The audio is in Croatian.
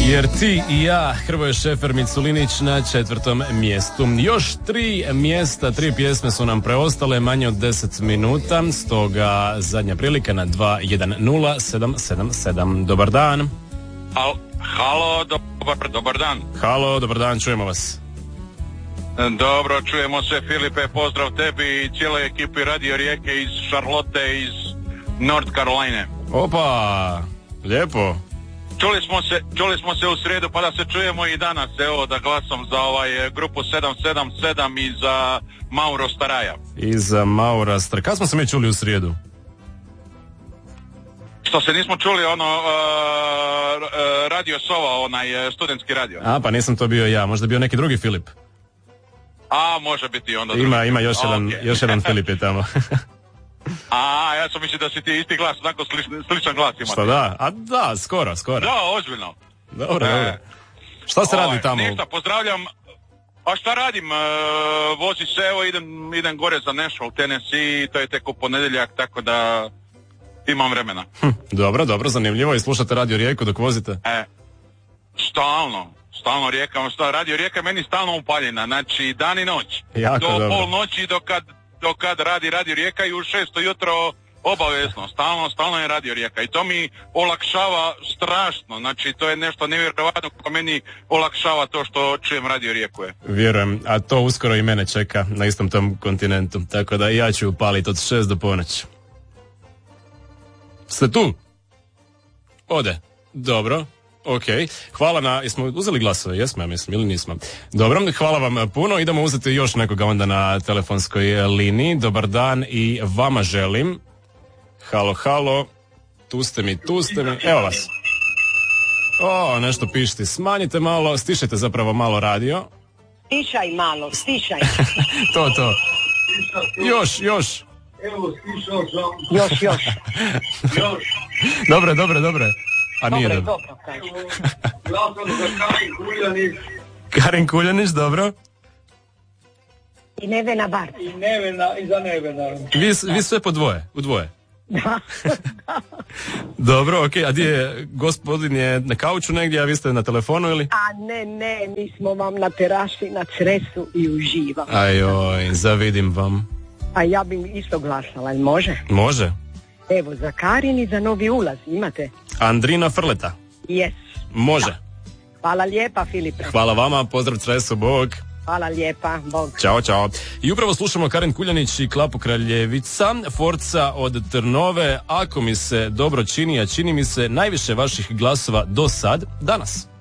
Jer ti i ja, Hrvoje Šefer, Miculinić na 4. mjestu. Još 3 mjesta, 3 pjesme su nam preostale, manje od 10 minuta, stoga zadnja prilika na 210777. Dobar dan. Halo, dobar dan. Halo, dobar dan, čujemo vas. Dobro, čujemo se, Filipe, pozdrav tebi i cijeloj ekipi Radio Rijeke iz Charlotte, iz North Caroline. Opa, lijepo. Čuli smo se u srijedu, pa da se čujemo i danas, evo da glasam za grupu 777 i za Mauro Staraja. I za Maura Staraja. Kad smo se mi čuli u srijedu? Što se nismo čuli, Radio Sova, studentski radio. A, pa nisam to bio ja, možda bio neki drugi Filip. A, može biti onda drugi. Ima još jedan Filip je tamo. A, ja sam mislio da si ti isti glas, tako sličan glas imate. Šta da? A da, skoro. Da, ozbiljno. Dobro. Šta se radi tamo? Ništa, pozdravljam. A šta radim? Vozi se, evo idem gore za Nashville, Tennessee, to je tek u ponedjeljak, tako da imam vremena. Dobro, zanimljivo. I slušate Radio Rijeku dok vozite? Stalno Rijeka, Radio Rijeka je meni stalno upaljena, znači dan i noć. Jako do dobro. Pol noći do kad radi Radio Rijeka i u 6 jutro obavezno, stalno je Radio Rijeka i to mi olakšava strašno, znači to je nešto nevjerojatno ko meni olakšava to što čujem Radio Rijeku. Vjerujem, a to uskoro i mene čeka na istom tom kontinentu, tako da ja ću upaliti od 6 do ponoći. Ste tu? Ode. Dobro. Ok, hvala jesmo uzeli glasove, jesmo ja mislim, ili nismo. Dobro, hvala vam puno, idemo uzeti još nekoga onda na telefonskoj liniji. Dobar dan i vama želim. Halo, tu ste mi, evo vas. Nešto pišti, smanjite malo, stišajte zapravo malo radio. Stišaj malo. To. Još. Evo, stišao sam. Još. Dobre. A nije dobro. Glasam za Karin Kuljanić. Karin Kuljanić, dobro. I Nevena Bar. I za Nevena. Vi sve u dvoje. Da. Dobro, ok, a gdje je, gospodin je na kauču negdje, a vi ste na telefonu ili? A ne, mi smo vam na teraši, na Cresu i uživamo. Ajoj, zavidim vam. A ja bih isto glasala, ili može? Može. Evo, za Karin i za novi ulaz, imate? Andrina Frleta. Yes. Može. Da. Hvala lijepa, Filipe. Hvala vama, pozdrav Cresu, bog. Hvala lijepa, bog. Ćao. I upravo slušamo Karin Kuljanić i Klapu Kraljevica, Forca od Trnove, ako mi se dobro čini, a čini mi se najviše vaših glasova do sad, danas.